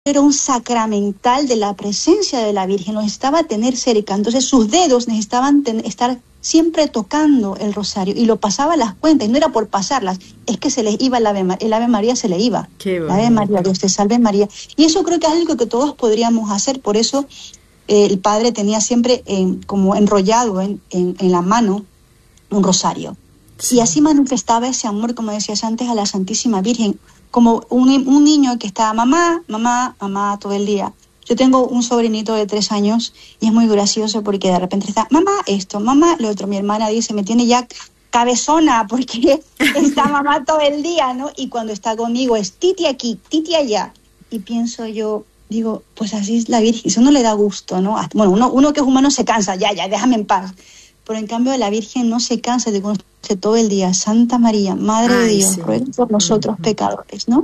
era un sacramental de la presencia de la Virgen, lo necesitaba tener cerca, entonces sus dedos necesitaban estar siempre tocando el rosario, y lo pasaba a las cuentas, y no era por pasarlas, es que se les iba el Ave María se le iba. Qué el Ave María, Dios te salve María, y eso creo que es algo que todos podríamos hacer. Por eso el padre tenía siempre como enrollado en la mano un rosario, sí. Y así manifestaba ese amor, como decías antes, a la Santísima Virgen, como un niño que está mamá todo el día. Yo tengo un sobrinito de 3 años y es muy gracioso porque de repente está mamá esto, mamá lo otro. Mi hermana dice, me tiene ya cabezona porque está mamá todo el día, ¿no? Y cuando está conmigo es titi aquí, titi allá. Y pienso yo, digo, pues así es la Virgen, eso no le da gusto, ¿no? Bueno, uno que es humano se cansa, ya, déjame en paz. Pero en cambio la Virgen no se cansa de conocerse todo el día. Santa María, Madre de Dios, sí. Ruega por nosotros pecadores, ¿no?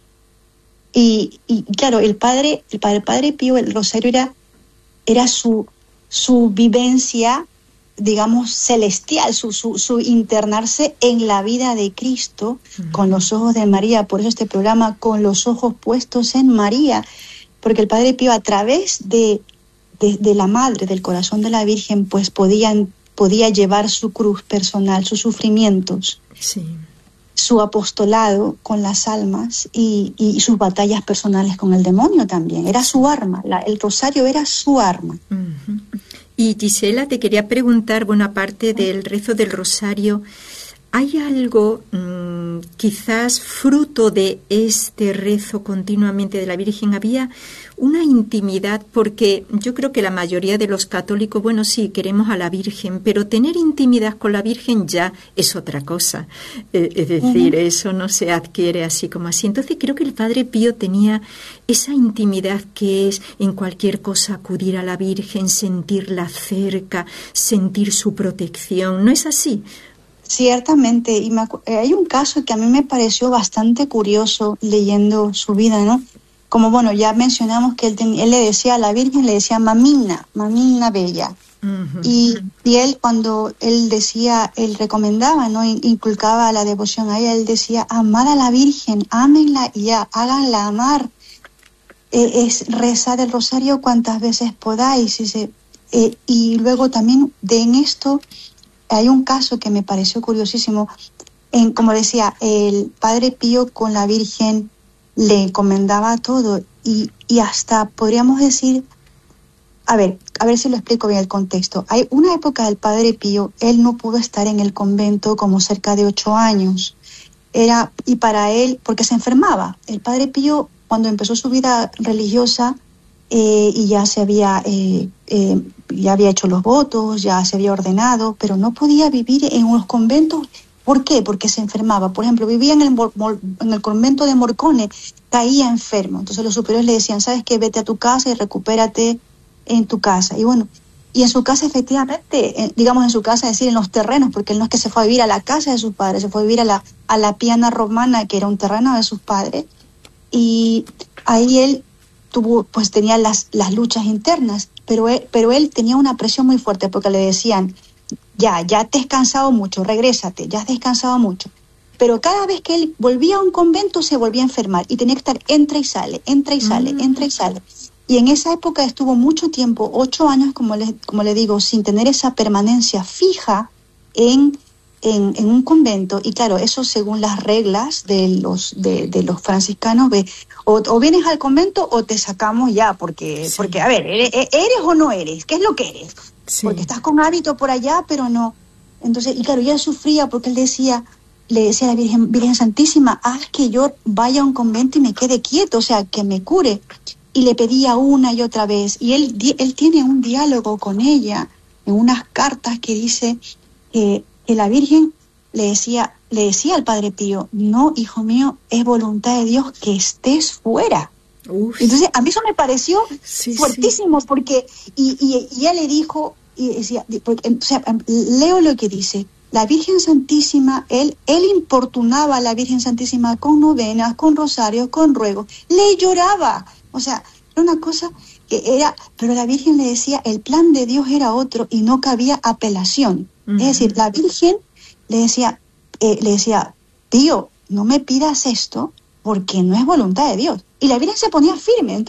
Y claro, el padre Pío, el rosario era su vivencia, digamos, celestial, su internarse en la vida de Cristo con los ojos de María. Por eso este programa, Con los ojos puestos en María, porque el padre Pío, a través de la madre, del corazón de la Virgen, pues podía llevar su cruz personal, sus sufrimientos, sí. Su apostolado con las almas y sus batallas personales con el demonio también. Era su arma, el rosario era su arma. Uh-huh. Y Gisela, te quería preguntar, bueno, aparte del rezo del rosario, ¿hay algo quizás fruto de este rezo continuamente de la Virgen? ¿Había una intimidad? Porque yo creo que la mayoría de los católicos, bueno, sí, queremos a la Virgen, pero tener intimidad con la Virgen ya es otra cosa. Es decir, eso no se adquiere así como así. Entonces creo que el Padre Pío tenía esa intimidad que es en cualquier cosa acudir a la Virgen, sentirla cerca, sentir su protección. ¿No es así? Ciertamente, y hay un caso que a mí me pareció bastante curioso leyendo su vida, ¿no? Como, bueno, ya mencionamos que él le decía a la Virgen, le decía mamina bella. Uh-huh. Y él, cuando él recomendaba, ¿no? Inculcaba la devoción a ella, él decía, amad a la Virgen, ámenla y ya, háganla amar. Rezad el rosario cuantas veces podáis. Y luego también en esto hay un caso que me pareció curiosísimo. Como decía, el Padre Pío con la Virgen le encomendaba todo y hasta podríamos decir, a ver si lo explico bien el contexto. Hay una época del Padre Pío, él no pudo estar en el convento como cerca de 8 años. Y para él, porque se enfermaba. El Padre Pío, cuando empezó su vida religiosa, y ya había hecho los votos, ya se había ordenado, pero no podía vivir en unos conventos. ¿Por qué? Porque se enfermaba. Por ejemplo, vivía en el convento de Morcone, caía enfermo. Entonces los superiores le decían, ¿sabes qué? Vete a tu casa y recupérate en tu casa. Y bueno, y en su casa efectivamente, digamos en su casa, es decir, en los terrenos, porque él no es que se fue a vivir a la casa de sus padres, se fue a vivir a la Piana Romana, que era un terreno de sus padres, y ahí él tenía las luchas internas, pero él tenía una presión muy fuerte porque le decían, ya te has cansado mucho, regrésate, ya has descansado mucho. Pero cada vez que él volvía a un convento se volvía a enfermar y tenía que estar entra y sale. Y en esa época estuvo mucho tiempo, 8 años, como le digo, sin tener esa permanencia fija en un convento. Y claro, eso según las reglas de los franciscanos, o vienes al convento o te sacamos ya, porque a ver, ¿eres o no eres? ¿Qué es lo que eres? Sí. Porque estás con hábito por allá, pero no. Entonces, y claro, ella sufría porque le decía a la Virgen Santísima, haz que yo vaya a un convento y me quede quieto, o sea, que me cure. Y le pedía una y otra vez. Y él tiene un diálogo con ella en unas cartas que dice que la Virgen le decía al Padre Pío, no, hijo mío, es voluntad de Dios que estés fuera. Uf. Entonces, a mí eso me pareció fuertísimo, porque, y ella le dijo, y decía, leo lo que dice, la Virgen Santísima, él importunaba a la Virgen Santísima con novenas, con rosarios, con ruegos, le lloraba, o sea, era una cosa que era, pero la Virgen le decía, el plan de Dios era otro y no cabía apelación. Uh-huh. Es decir, la Virgen le decía, Pío, no me pidas esto porque no es voluntad de Dios. y la Virgen se ponía firme.